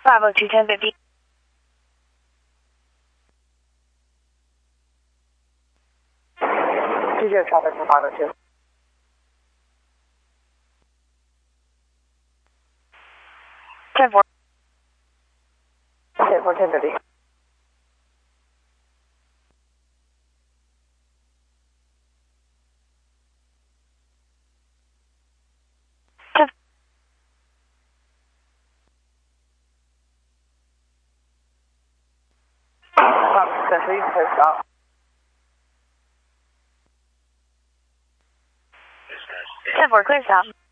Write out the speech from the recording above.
502 1050. TJ traffic for 502. 10-4. 10-4, 1050. Century, clear stop. Ten-4, clear stop.